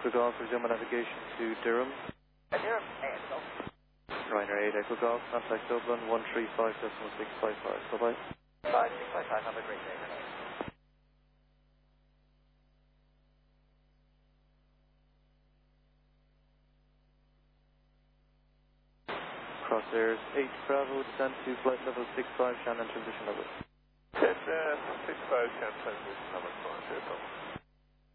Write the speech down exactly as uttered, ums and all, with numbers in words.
Echo Golf, resume navigation to Durham. Uh, Durham, hey, Echo Golf. Ryanair eight Echo Golf, contact Dublin one three five six five five. Bye-bye. five six five five, have a great day. Bye-bye. Crosshairs eight Bravo, descend to flight level six five, Shannon transition level. ten, uh, six five, Shannon transition level, come on,